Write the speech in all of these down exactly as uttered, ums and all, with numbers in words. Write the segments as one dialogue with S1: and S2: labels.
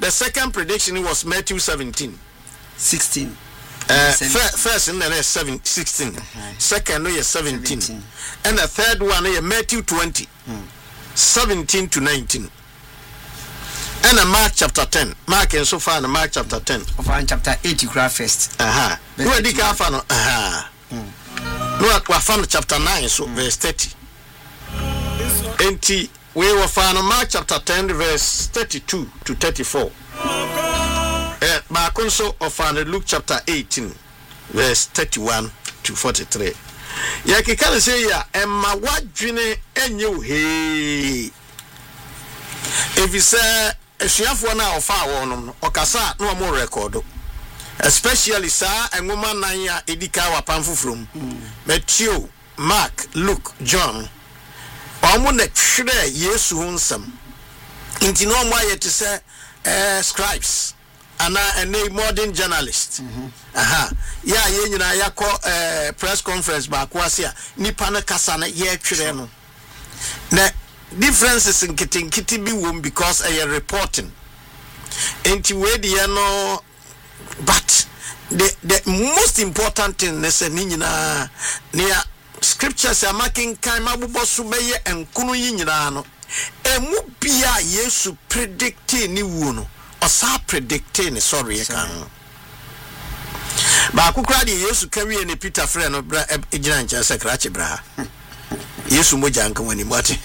S1: the second prediction was Matthew seventeen.
S2: sixteen.
S1: Uh, first, first and then seven, sixteen. Uh-huh. Second no, is seventeen. seventeen. And the third one is Matthew twenty. Hmm. seventeen to nineteen. And a Mark chapter ten. Mark and so far, Mark chapter ten.
S2: Of chapter eight, you cry first.
S1: Aha. Uh-huh. Where did you have no? Aha. No, I found chapter nine, so mm. verse thirty. And T, we were found Mark chapter ten, verse thirty-two to thirty-four. Uh, Mark also found Luke chapter eighteen, verse thirty-one to forty-three. Ya kika say ya, Emma wadwene enyo he. If you say esuafo na ofa wonom no okasa no mo record, especially sa enwoma nan ya edika wa pamfufrom Matthew, Mark, Luke, John omo na twere Yesu hunsam inti no mo ayete say eh scribes ana a modern journalist. Mm-hmm. Aha. Ya ye nyina yakọ eh press conference ba ko ase a nipa na kasa na ye twere no. Na differences in kitty kitty be wom because I am reporting. Enti we de no, but the the most important thing is say ni nyina near scriptures are making kan mabubo so beye enkunu yi nyina no. Emu bia Yesu predicting ni wu no. Osa predicting sorry kan. Ba akukra de Yesu kawie ne Peter friend no bra ejina ncha sekra bra. Yesu moja nkan wani mate.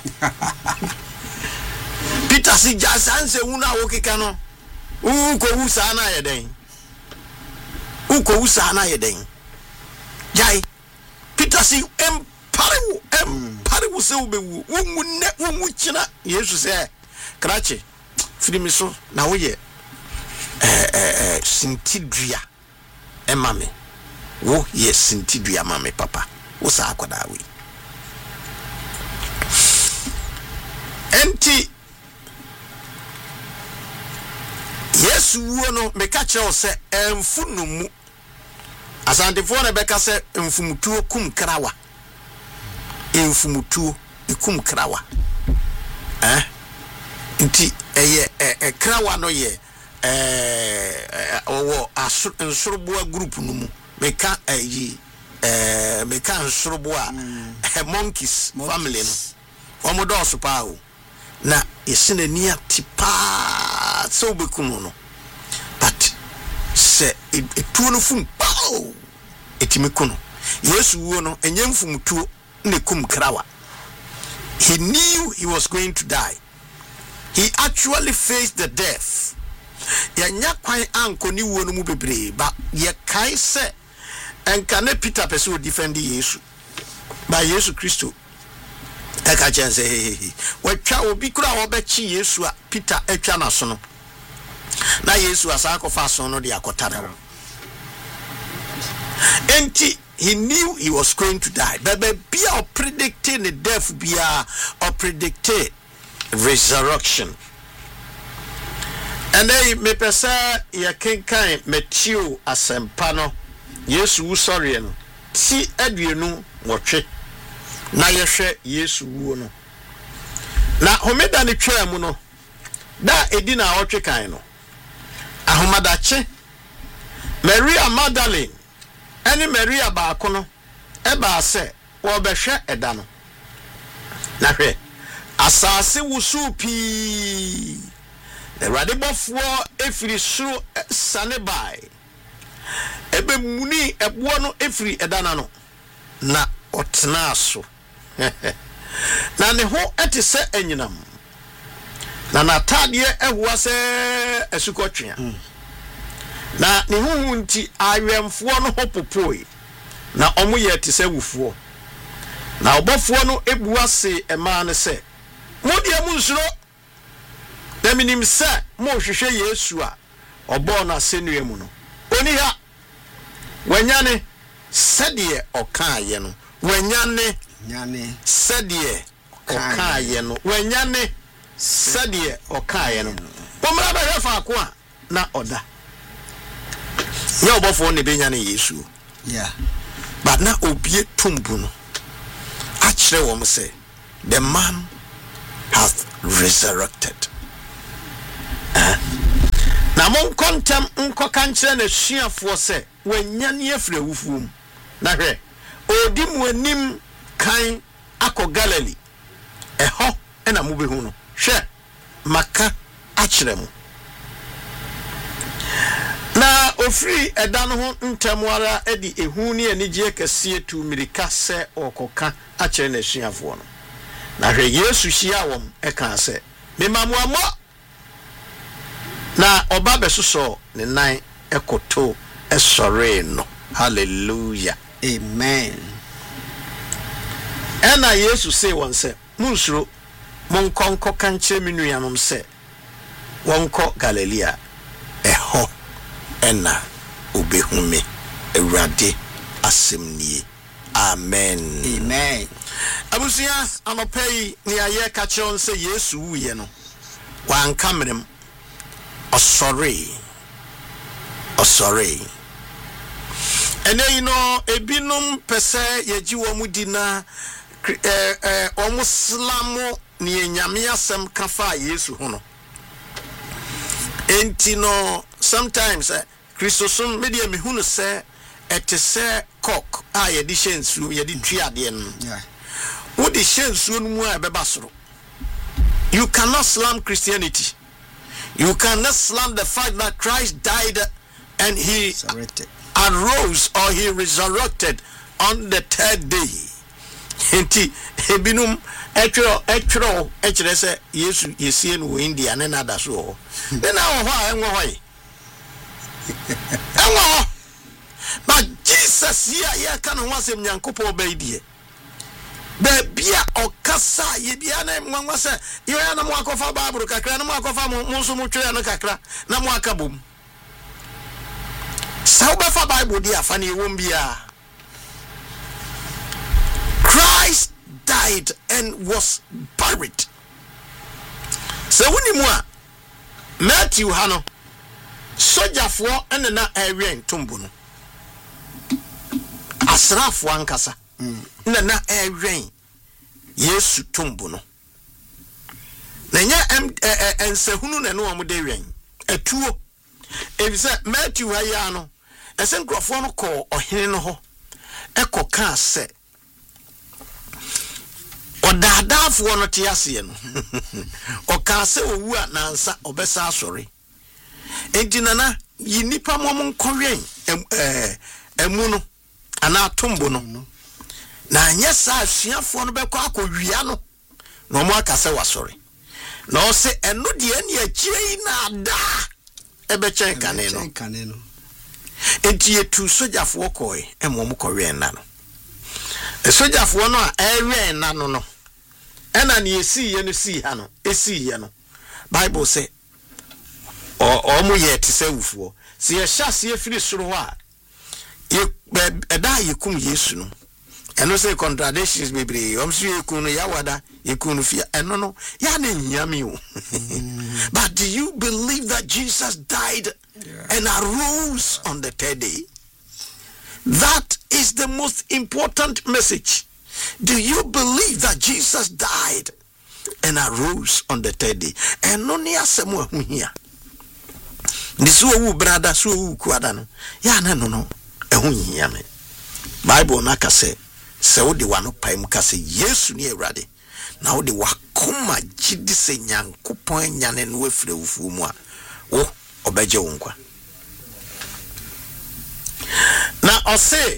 S1: Peter si jasanse una wokeka no. U ko wusa na yeden. U ko wusa na yeden. Jai. Peter si em pare em pare wo se obewu. Wo ne wo china. Yesu se krache. Firi so na wo ye eh eh sintidua e mame wo ye sintidua mame papa wo sa akoda we enti Yesu wo no meka che se emfunumu asantefo na beka se emfumutuo kum krawa emfumutuo ikum krawa eh nti eye eh krawa no ye eh owo asoroboa group no mu meka ayi eh meka asoroboa monkeys family no omo do so pa o na yesine nia tipa so bekunu no but se etuo no fum pao etimekuno Yesu wo no enyemfumutuo ne kum krawa. He knew he was going to die. He actually faced the death. Ya nyakwan anko ni wo no mu bebre ba ye kai se enka ne Peter person defend Yesu ba Yesu Kristo eka chense hehehe watwa obi kura wo be chi Yesu a Peter etwa na so no na Yesu asako fa so no de akotare ho enti he knew he was going to die but be or predicting the death be or predicted resurrection. And then me pesa ya kenkan Matthew asempano Yesu sorry no ti aduenu wotwe na yehwe Yesu wu no na homeda ne twa mu no da edi na wotwe kan no ahomadache Maria Magdalene eni Maria ba kono e ba se wo behwe eda no na hwe asase wusu pi the radibofo efiri suru sanebai ebe muni ebo no efiri edana no na otena so na ne ho etese enyinam na natadie ehua se esukotwea mm. na ne ho nti awemfo no hopopoi na omo ye etese wufuo na obofo no ebua se ema ne se modie mu nsuro na minim se mo hwehwe Yesu a obo na senue mu no oni ha wanyane sede okaye no wanyane nyane sede okaye no wanyane sede okaye no pomra ba refa ko a na oda ya obofo ne benyane Yesu
S2: yeah
S1: but na obie tumbu no a kire wo mo say the man hath resurrected. Uh, mon kontem nko kankyere na suafo se wanya ne afre wufuom na hwe odi mu anim kan akọ Galilee eho ena mu behu no hwe maka akyere mu na ofri eda no ho ntamwara edi ehu ne anigye kase tu mirika se okoka akyere na suafo no na hwe Yesu hia wom eka se memamuamo na oba besoso ne nan ekoto esore no. Hallelujah,
S2: amen.
S1: Ena Yesu say won say munsuro monkonko kanche minuanom se wonko Galilea eho ena obehume Ewurade asemnie. Amen,
S2: amen.
S1: Abusia anopai ni aye ka kire say Yesu wuye no wan kamerem osore osore ene you know ebinum pese yeji wo mudi na eh eh omuslamo ni enyame asem kafa Yesu ho no enti no sometimes eh, Christosum media me hunu se etese cock a ye di hyensu ye di tuade no yeah wo di hyensu no mu a beba soro. You cannot slam Christianity. You cannot slam the fact that Christ died and he resurrected. Arose or he resurrected on the third day. Enti ebinum etro etro ekyere se Yesu yesie no India na nada so. Then now ho enwo ho. Enwo. But Jesus here here kan ho asem Nyankopon obaidie. Bebia okasa ye bia na nwanwa se ye na mo akofa Bible kakra na mo akofa mo so mo twere na kakra na mo akabom. Sa obafa Bible dia afa na ewom bia. Christ died and was buried. So woni mu a Matthew hano sojafo ene na awen tumbu no. Asrafo ankasa na na awen Yesu tumbu no. Na nya ensehunu na no omo de wen atuo ebisa Matthew haya no esen krofo no ko ohene no ho ekoka se odadafo no te ase no oka se owu a nansa obesa asori enti nana yinipa mom nkowen eh emu no ana tumbu no na anya sa asuafo no beko akowia no na omo aka se wasori na o se eno de ani akire na ada ebe chen kane no
S2: kane no
S1: enti etu sojafo koi emom kowen na no sojafo no a ewen na no no ena na esi ye no si ha no esi ye no Bible say o omo ye te se wufuo se ye hya se afiri soro ho a ye eda yekum Yesu no eno say contradictions bebre om so yekunu yawada yekunu fia eno no ya na nyame o. But do you believe that Jesus died yeah. and arose on the third day? That is the most important message. Do you believe that Jesus died and arose on the third day? And no near somewhere here. This wo brother so wu kwada no. Ya na no no. Ehun hia me. Bible na ka say se wo de wano paim ka say Yesu ni Ewurade. Na wo de wakoma gidi se Nyankopon nyane no afire wufu mu a wo obeje wo nkwa. Na o say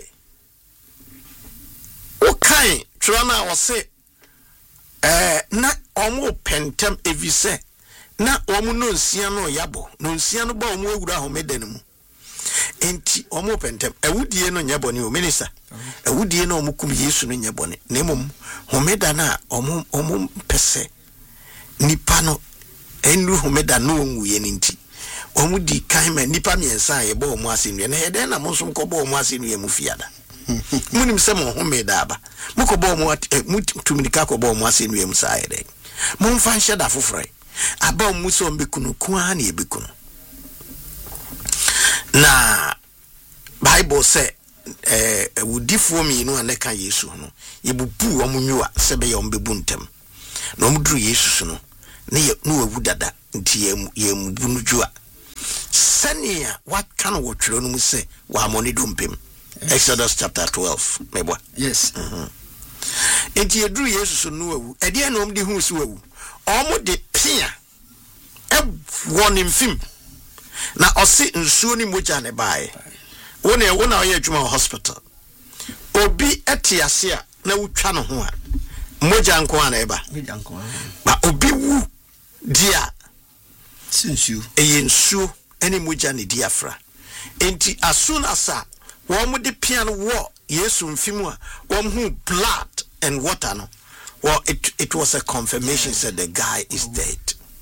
S1: o kai trana o say eh na omo pentem evise na omo no nsia no yabo no nsia no ba omo ewura homeda no mu enti omo pentem ewudie no nyabone o minister ewudie no omo kum Yesu no nyabone na emom homeda na omo omo pese nipa no enu homeda no onwuye nti omo di kan ma nipa miensa ye ba omo asenu na heden na monsom ko ba omo asenu ye mu fiada munim se mo homeda aba muko ba omo mutumika ko ba omo asenu ye mu sa heden mon fan sheda fofore aba omo so mbekunu kwa na ebekunu na Bible say eh wudifo mi no aneka Yesu no yebubu omo nwua sebe ye ombebu ntem na omduru Yesu no ne no wawu dada nti ye ye mbu no djua senia what can what tro no mu say wa money dumpem. Exodus chapter twelve mebo.
S2: Yes.
S1: Mhm. Enti edru Yesu so no awu. E de na om de hu so awu. Omo de pia e wonim fim. Na osi nsuo ni moja ne bae. Wona e wona oye adwuma hospital. Obi etiase a na wutwa no ho a moja nko ana eba.
S2: Moja nko.
S1: Ba obi wu dia
S2: sinsu.
S1: Eye nsuo ene moja ne diafra. Enti as soon as a wom de piano wo Yesu mfimu a wom hu blood and water no. Well, it it was a confirmation said the guy is dead.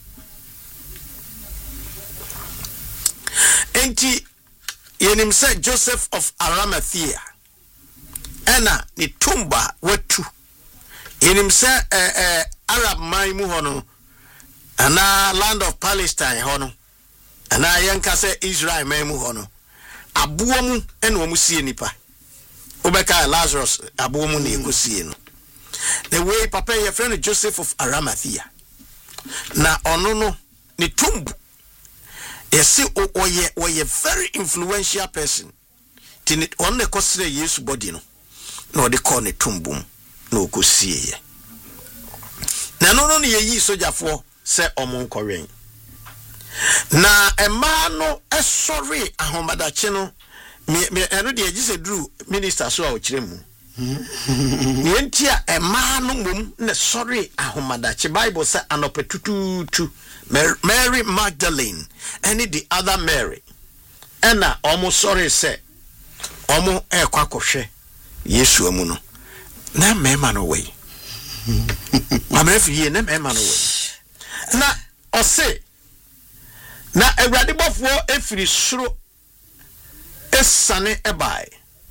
S1: Enti yenim said Joseph of Arimathea ena ni tumba watu yenim said eh eh Arab man mu hono ana land of Palestine hono ana yanka say Israel man mu hono abuo mu ena wo mu sie nipa obeka Lazarus abuo mu na ekosie no the way papa your friend Joseph of Arimathea na ono no ni tumbu yes oye oye very influential person tin on the cosre Yesu body no no they call ne tumbum no kosie ye na no no ne yi sojafo se omon koren na ema no esori ahomadache no me me eno de agise dru minister so a okiremu Nientia ema no mum ne sorry ahomadache Bible say anopetututu Mary Magdalene and the other Mary ena almost sorry say omo e kwa kohwe Yesu amu no na mema no way amrefi na mema no way na ose na awurade bofo efiri suro esane ebai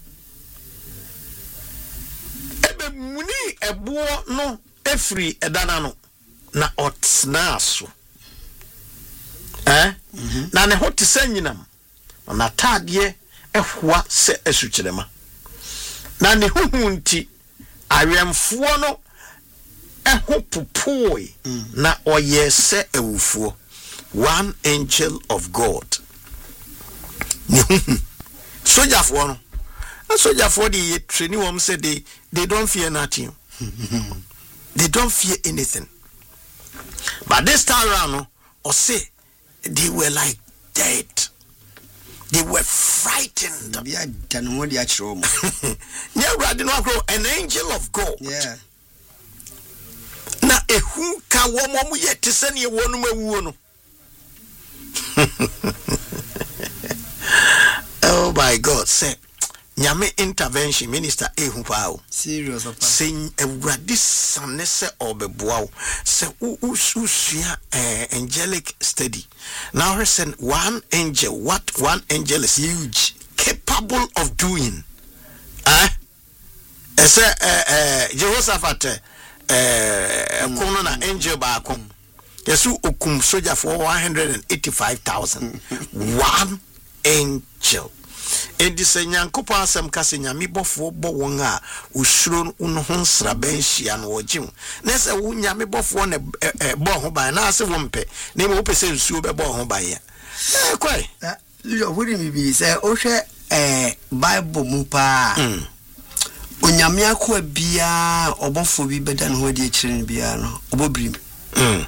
S1: muni ebo no efri edana no na otsna so eh mm -hmm. na ne hoti sanyinam na tadie ehwa se esukyerema na ne huhunti awemfo no eho popoi mm. na oyese ewufuo one angel of God ne soja fo no soja for the training wom say they they don't fear nothing. They don't fear anything. But this time around, or say they were like dead. They were frightened. An angel of God.
S2: Yeah.
S1: Na ehu ka womo yet to send you one. Oh my God, say. Nyame intervention minister ehu pao
S2: serious apa
S1: sin ewradi sanese obeboa se usua eh, angelic study now listen one angel what one angel is huge capable of doing eh ese eh eh Jehoshaphat eh mm. kono na angel ba kom yesu okum soldier for one hundred eighty-five thousand one angel. Edi se nyankopo asem kase nyame bofo bo won a usuro no ho nsra banhia no wogim na se wo nyame bofo na bo ho ban na ase wo mpe na mo pese nsuo be bo ho ban ya eh kwai
S2: yo wori mi bi se o hwe eh Bible mu pa onyame akwa bia obofo bi beda no ho de akire ne bia no obobrim mm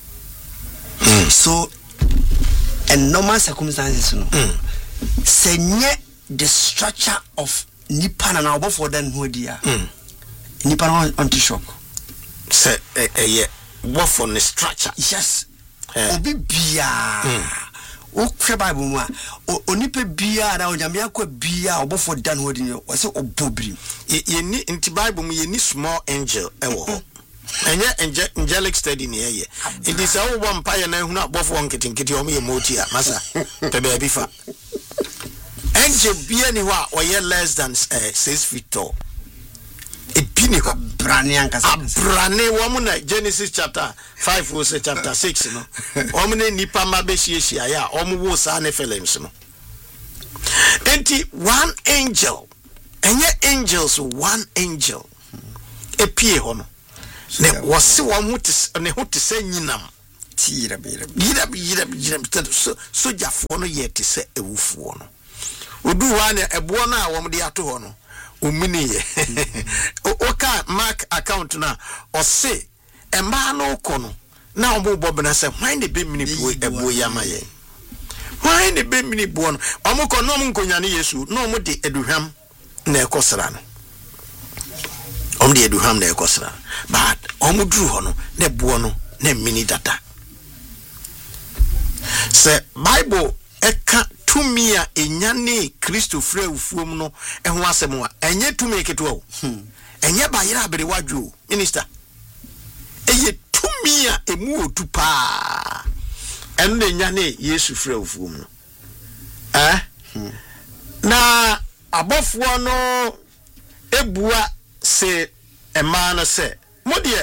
S2: so in normal circumstances no senye the structure of nipa na obo for dan ho dia mm. nipa na on to shock
S1: se eh eh what for the structure
S2: yes yeah. Obi bia o kwe Bible mu a onipa bia na onyame akwa bia obo for dan ho dia o se obobrim
S1: ye ni nti Bible mu ye ni small angel ewo enye angelic study ni ye it is all one empire na hu na abofo nketinketi o me ye moti a masa pe be bi fa angel bia ni wa oye less than uh, six feet tall e bini ko
S2: brane ankasa
S1: brane wo mu na Genesis chapter five verse chapter six no wo mu ne nipa ma be hiehyia ya wo mu wo sa ne films no enti one angel enye angels one angel e pie ho no ne wose wo mu ne ho te sanyinam
S2: tira bira
S1: yira yira yira so so jafo no yete se ewufuo no odu wa na ebo no a wo de ato ho no omini ye o ka mark account na o se emba no ko no na obo bob na se hwan de be mini bo ebo ya maye hwan de be mini bo no omo ko no mo nkonya ne Yesu no mo de eduhwam na ekosra no om de eduham na ekosra but omo duru ho no na bo no na mini data se Bible eka tumia enyane Kristo frɛ ufuom no ɛho asɛm a enye tumi ketewa o enye bayira abere wadwo minister eye tumia emu otu pa enu na enyane Yesu frɛ ufuom no eh na abɔfoɔ no ebua se ema no se modie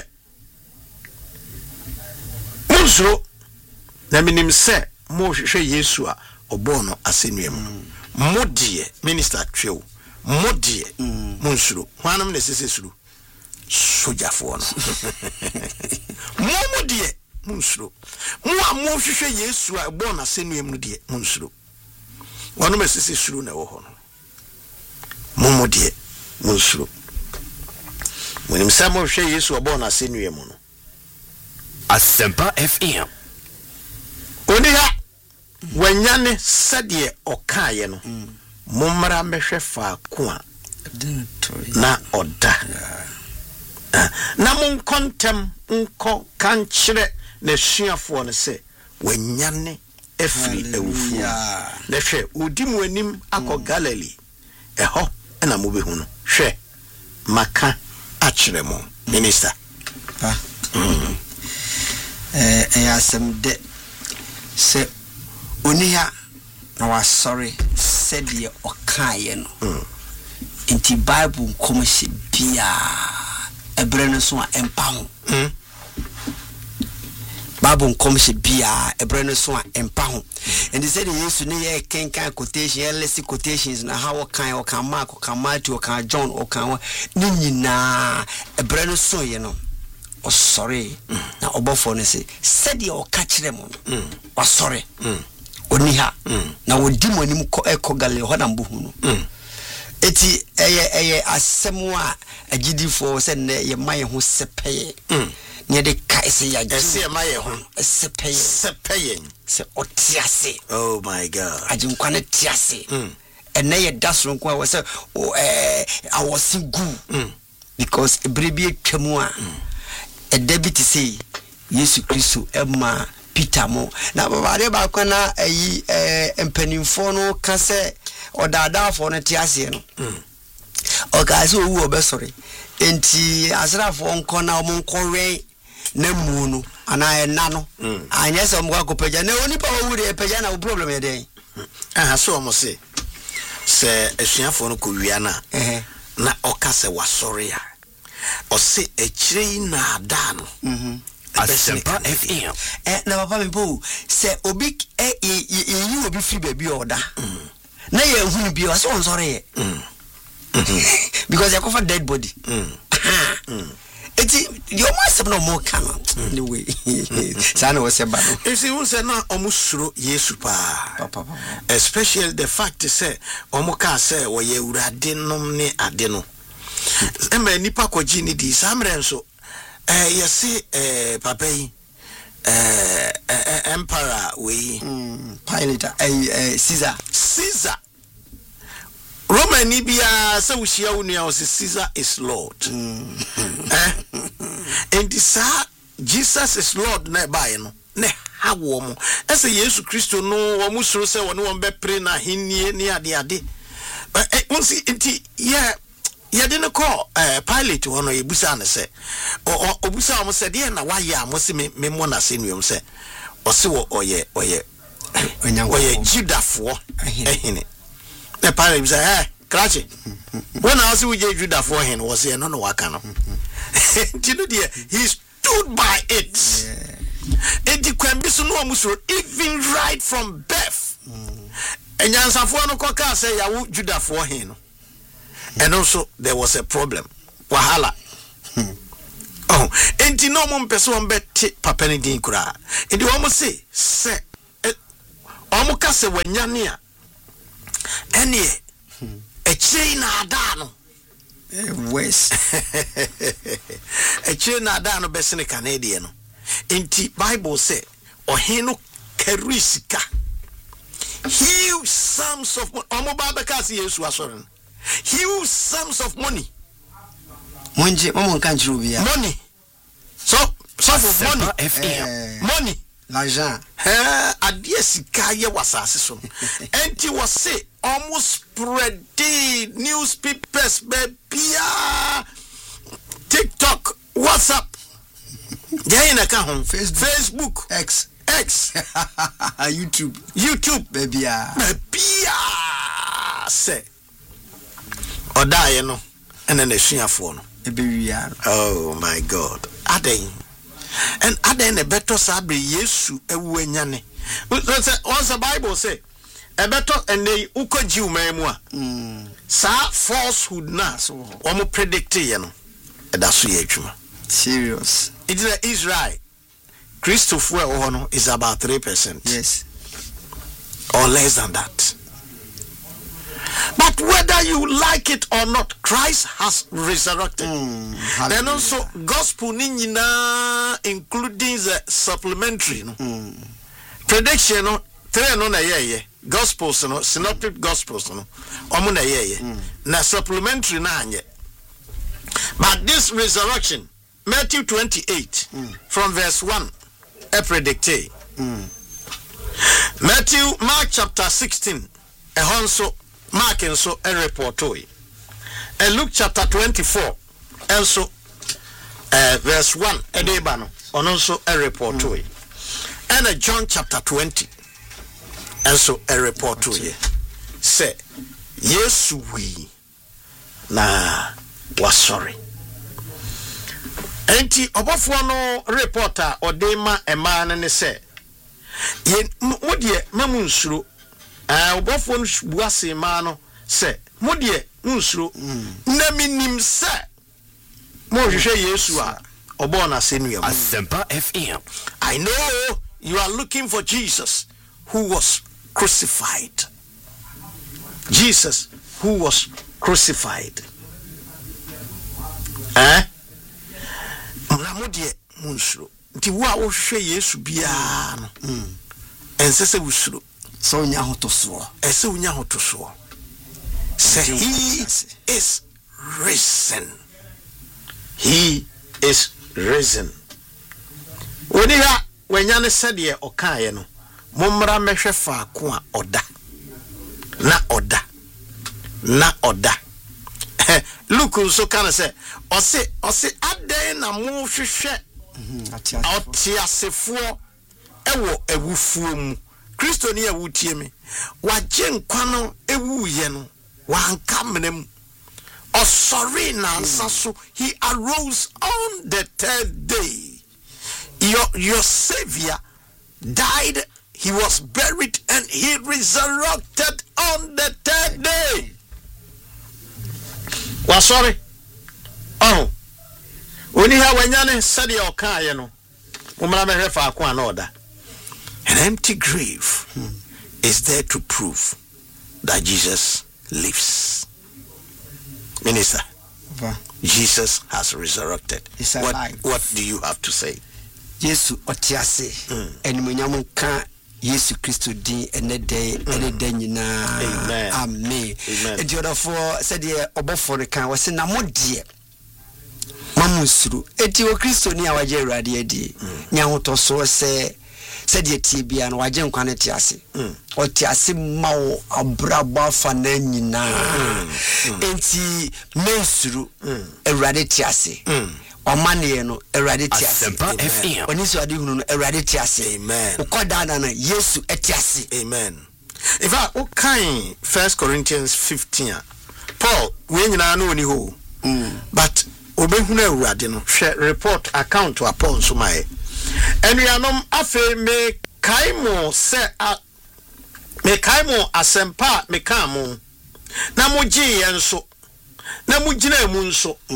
S1: munzuro na minim se mo hwehwɛ Yesu a obono asenuem modie minister tweo modie monsuro hwanam na sese suru sojafo no mo modie monsuro mo a mo hwehwɛ Yesu a obono asenuem no die monsuro wanu me sese suru na wo ho no mo modie monsuro monim sa mo hwehwɛ Yesu obono asenuem no
S3: Asempa F M
S1: oniha wanyane sadie okaye no momra mehwe fa ko a na oda na mon kontem nko kankyere na suafo no se wanyane efri ewufu na hwe odi mu anim akọ Galilee eho na mo behu no hwe maka akyere mo minister
S2: ah eh eh asem de se oniha na wa sorry said ye okaye no inti Bible nkomhye bia ebre no so a empa ho Bible nkomhye bia ebre no so a empa ho and he said Yesu ne ye kenkan quotation ye lesi quotations na how kan o kan Mark o kan Matthew o kan John o kan ni nyina ebre no so ye no o sorry na obofo no say said ye o ka kire mo o sorry oniha na wodi mo anim ko eko Galilee ho na mbohu no eti eye eye asemu a agidifo se ne ye maye ho sepeye ne de kai se ya
S1: ese ye maye ho
S2: sepeye
S1: sepeye
S2: se otiase
S1: oh my god
S2: ajinkwa ne tiase ene ye dasro nko a se eh awosigu because ebrebi atwamu a e debit say Yesu Kristo ema Peter mo na babare ba kwana ayi eh empanimfo no ka se odadaafo no tiase no o ka se owu obesore enti asrafo nko na mo nkowe na mu no ana ena no anya se mo akopagya na oni pa owu de pagya na problem ye den
S1: ah so mo se se asuafo no ko wia na na o ka se wasore ya o se echire na ada no mhm
S3: Asempa F M
S2: eh na papa me bo se obi eh yi obi free baby order na ye hunu bi o so on sorry ye because you cover dead body eti you must have no more can anyway sana was say bad
S1: if you say na omusuro Yesu pa
S2: papa
S1: especially the fact say omuka say wo ye urade nom ne ade no emma nipa koji ni di samre nso eh yesi eh papa yi eh emperor we
S2: pilot eh Caesar
S1: Caesar Roman Nibia so ushia unia o Caesar is Lord eh and this Jesus is Lord na buy no ne hawo mo ese Yesu Kristo no wo musuro se woni won be pre na hinnie ni ade ade eh unsi enti yeah ya didn't call uh, pilot one or Busan say or Obusa said, dear, now why ya must me mona senium say, or so or ye or ye or ye Judah for a the pilot say, eh, Cratchy. When I was with Judah for him was here, no, no, I can't. Dear, he stood by it. And the Quambiso no musro even right from birth. And Yansafuano Coca say, I would Judah for him. And also, there was a problem. Wahala. Oh, enti no mo mpese won beti papa ne din kura. Enti wo mo se se omo ka se wanyane a ene e chei na ada no
S2: west
S1: e chei na ada no besene Canadian no. Enti Bible say ohino karisika huge sums of money. Omo ba be ka se Yesu asore. Huge sums of money.
S2: Monje mama kan chiru bia.
S1: Money. So so for money
S3: F M.
S1: money.
S2: L'argent.
S1: Eh, adie sika ye wasase so. Enti was say almost spread the newspapers bebia TikTok, WhatsApp. Dey na ka hon Facebook, Facebook,
S2: X,
S1: X,
S2: YouTube,
S1: YouTube
S2: bebia.
S1: Bebia say. Oda ye no ene na suafo no.
S2: Ebewia.
S1: Oh my God. Aden. And aden a better sabre Yesu ewu anyane. Once the Bible say a better and they uko jiu memua.
S2: Mm.
S1: Sa falsehood na so omo predict ye no. E da so ye adwuma.
S2: Serious.
S1: It is Israel. Christopher Ohono is about three percent.
S2: Yes.
S1: Or less than that. But whether you like it or not, Christ has resurrected.
S2: Mm,
S1: then also gospel ninina, including the supplementary no?
S2: Mm.
S1: Prediction no three no na ye gospels no synoptic gospels no omo na ye mm. na supplementary na anye. But this resurrection, Matthew twenty-eight mm. from verse one, a predicte.
S2: Mm.
S1: Matthew Mark chapter sixteen, a honso Mark and so a report to it. And Luke chapter twenty-four, and so uh, verse one, a debano, and also a report to it. And a John chapter twenty, and so a report to it. Say, yes, we na was sorry. Enti obofono reporter odema e man ne say, ye modie mamunsuro. Ah, obofo no buase ma no se modie unsuro na minim se mo hwehwe Yesu a obo na se nuam.
S3: Asempa F M.
S1: I know you are looking for Jesus who was crucified. Jesus who was crucified. Eh? Na modie unsuro. Nti wo a wo hwehwe Yesu bia no. Mm. Ense se usuro.
S2: So nya hotoso.
S1: Ese unya hotoso. Say he is risen. He is risen. Oni ha wenya ne sede e okaye no. Mommra mehwe fa ko a oda. Na oda. Na oda. Look so kan say o se o se aden na mo hwehwe. Atiasefo ewo ewufuo mu. Kristo ni awutie me waje nkwa no ewuye no wanka menem osori na nsaso he arose on the third day. Your your savior died, he was buried, and he resurrected on the third day. Wa sorry. Oh. Oni ha wanyane sade okaye no. Umra mehwe fa akwa na oda. An empty grave hmm. is there to prove that Jesus lives. Minister, Va. Jesus has resurrected. What, what do you have to say?
S2: Yesu otiase and munyamu ka Yesu Christo din ene day ene day nyina.
S1: Amen.
S2: Amen. And the other for said the obofo ne kan was na modie. Mamusuru. Eti o Christo ni awaje urade adi. Nya hotoso se said ye tibia no waje nkwa ne tiase. Otiase mawo abrabo afa na nyina. Enti mensuru urade tiase. Omane no erade tiase. Oni so ade hunu no erade tiase.
S1: Amen.
S2: Ukoda na Yesu etiase.
S1: Amen. In fact, o kan First Corinthians fifteen, Paul we nyina no oni ho. But obehunu erade no hwe report account to Paul so mai. Enuanom afa me kaimo se a me kaimo asempa me kamo na mo gye yenso na mo gina mu nso. Mhm.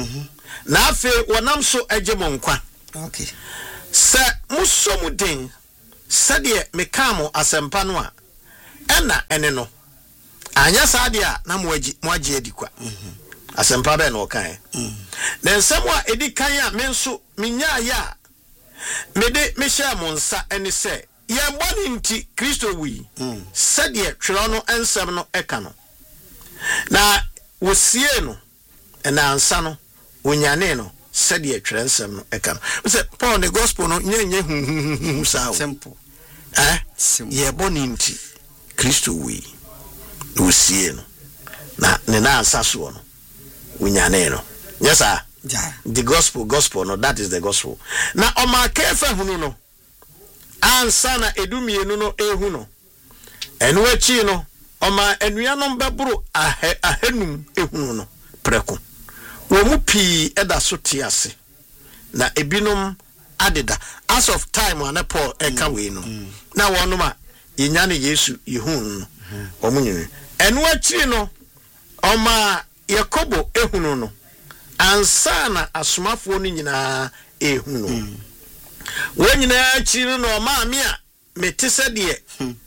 S1: na afe wonam so agye mo nkwa
S2: okay
S1: se muso mu den se de meka mo asempa no a ena ene no anya sa de a na mo agi mo agi adikwa asempa be no kan na nsem a edi kan a me nso menya ya me de me hye mo nsa ene se ye mboni nti Kristo wi se de twero no ensem no eka no na wosie no ena ansa no onyane no said ye transem no eka no say Paul the gospel no nyenye hu sa
S2: simple
S1: eh ye boni nti Kristo wi no sie no na ne na asaso no onyane no yes sir
S2: yeah
S1: the gospel gospel no that is the gospel na o ma kefa hunu no ansa na edumienu no ehu no enu achi no o ma enuanom bebro ahenum ehunu no preko wo mu pi eda so tiase na ebinom adeda as of time wana Paul eka we no na wonum a yenya ne Yesu yehun no omunyi enu achi no o ma Yakobo ehunu no ansa na asomafo no nyina ehunu wo nyina achi no no ma me a metese de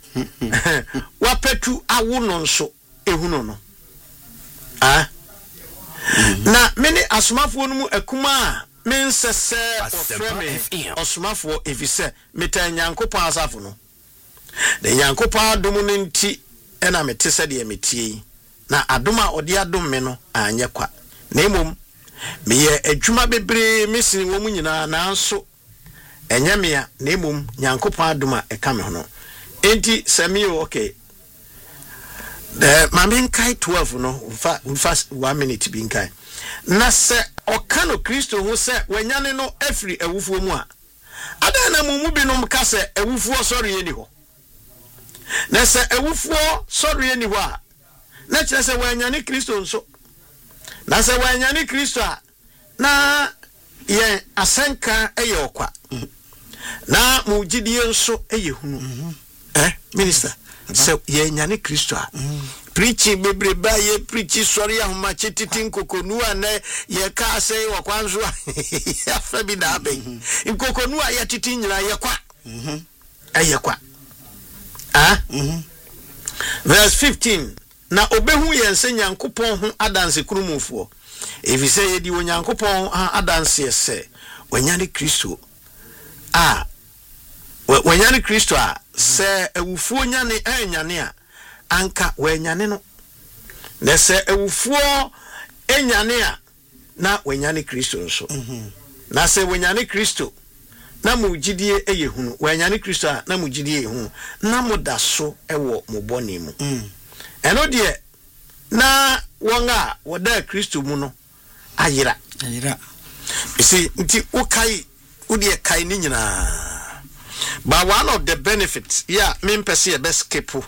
S1: wapetu awo no nso ehunu no ah na many asomafo no mu akuma a men sese ofreme osomafo efise meta nyankopon asafo no de nyankopon adom no nti ena metese de metie na adoma odi adom me no anye kwa na emom meye adwuma bebre mesin wo mu nyina na nso enye me a na emom nyankopon adoma eka me hono enti samio okay the maminkai twelve no fa fa one minute binkai na se okano Kristo ho se wanyane no afri awufuo mu a ada na mumu binom ka se awufuo sori eni ho na se awufuo sori eni ho a na kire se wanyane Kristo nso na se wanyane Kristo a na ye asenka eye okwa na mugidie nso eye hunu eh minister se ye nyane Kristo a preaching bebre ba ye preach sorry ahoma chetiti nkokonu a na ye ka se wakwanzo a fa bi da ben nkokonu a ye titi nyina ye kwa mhm aye kwa ah mhm verse fifteen na obehu ye nse nyankopon ho adanse kurumufo efise ye di onyankopon adanse se wanyane Kristo a wanyane Kristo a se ewufuo nyane anyane a anka wanyane no na se ewufuo enyane a na wanyane Kristo nso mhm na se wanyane Kristo na mugidie eyehunu wanyane Kristo a na mugidie ehunu na modaso ewo mobone mu mhm eno de na wonga woda Kristo mu no ayira
S2: ayira
S1: isi nti ukai udie kai ni nyina. But one of the benefits, yeah, me pesi e best kepu.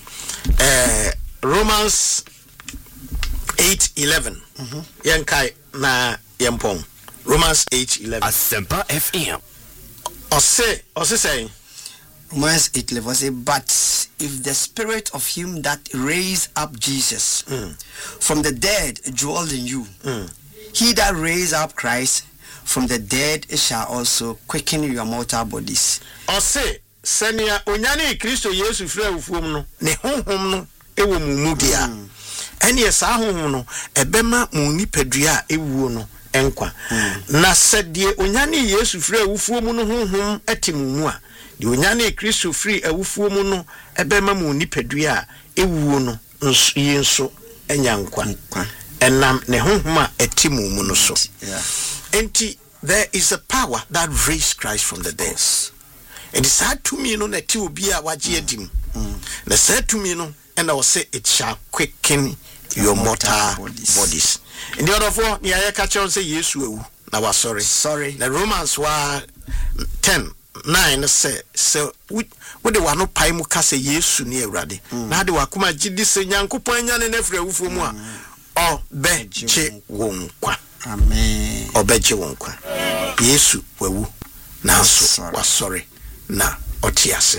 S1: Uh, Romans eight eleven. Mhm. Yankai na yampong. Romans eight eleven.
S3: Asempa F M.
S1: Ose, ose saying.
S2: Romans eight eleven say, but if the spirit of him that raised up Jesus mm. from the dead dwell in you, mm. he that raised up Christ from the dead shall also quicken your mortal bodies. Ose senia onyane Kristo Yesu fra ufuom no ne honhom no ewo mumu dia ene esa honhom no ebema mu nipadua ewuo no enkwa na sedie onyane Yesu fra ufuom no honhom etimumu a de onyane Kristo free awufuom no ebema mu nipadua ewuo no nso yenso enyankwa enam ne honhom a etimumu no so enti there is a power that raised Christ from the dead. And it's hard to me, no, that you be a wajiadim. The said to me, no, and I will say it shall quicken your mortal bodies. bodies. In the other four, the I catch on say yes, we now sorry. Sorry. The Romans were ten, nine, say, so what the one no paimuka say yes, near ready. Now the Wakuma Jidis and Yankupanya and every Ufumwa or Beche Wonkwa. Amen. Or Beche Wonkwa. Yesu, wewu, now so was sorry. Na otiase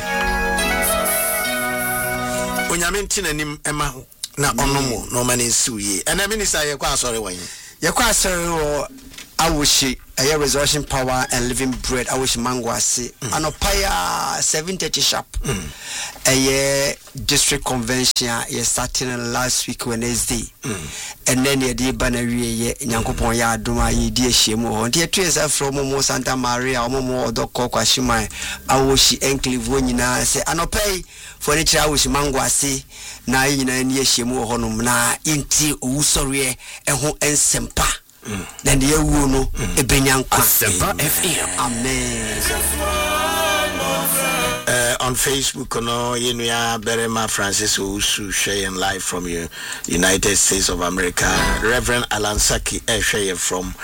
S2: onyamenti nanim ema na onomo no mani nsuye ena minister ye kwa asore wan ye kwa asore wo I wish a resurrection power and living bread. I wish mango ase. Anopaya seven thirty sharp. A district convention is starting last week Wednesday. And then ye di bannery ye nyankopon ya adoma ye di ehemu. Nti etuesa from Momo Santa Maria Momo Odoko Kwashima. I wish enclave nyina say anopay for nature I wish mango ase na nyina ni ehemu honum na inti usori eho ensempa. Then the year no ebenyanko
S3: Asempa F M.
S2: Amen.
S1: Uh, on Facebook, no, you know, Berema Francis Ousu sharing live from you, United States of America. Reverend Alan Saki sharing from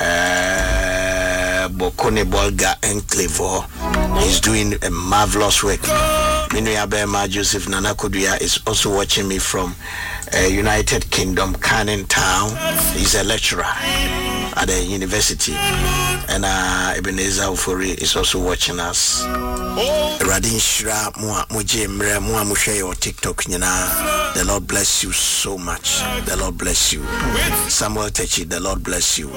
S1: uh, Bokone Bolga Enclave. He's doing a marvelous work. Minuya Berema Joseph Nanakoduya is also watching me from uh, United Kingdom, Canning Town. He's a lecturer at the university. And uh, Ebenezer Ufori is also watching us. Radin Shra Mua Muje Mre Mua Mushe or TikTok Nina. The Lord bless you so much. The Lord bless you. Samuel Techi, the Lord bless you.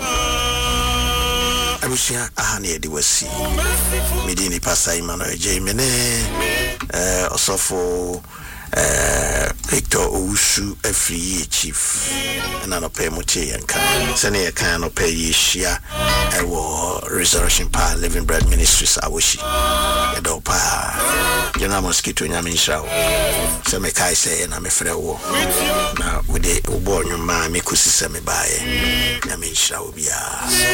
S1: Abusia Ahani Ediwasi. Midini Pastor Emmanuel J. Mene. Uh, Osofo Uh, Victor Ousu Efri Chief and an opay Muti and Kan. Send a can of pay Shia. I will Resurrection Power Living Bread Ministries. I wish Edopa General Mosquito Yamin Shao. Some Kai say, and I'm a friend. Now with the Uborn, your mammy could see me by Yamin Shao.